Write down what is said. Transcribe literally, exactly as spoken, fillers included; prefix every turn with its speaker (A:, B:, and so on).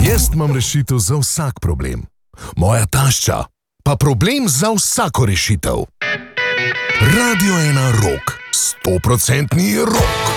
A: Jaz imam rešitev za vsak problem. Moja tašča pa problem za vsako rešitev. Radio ena Rock. Stoprocentni rock.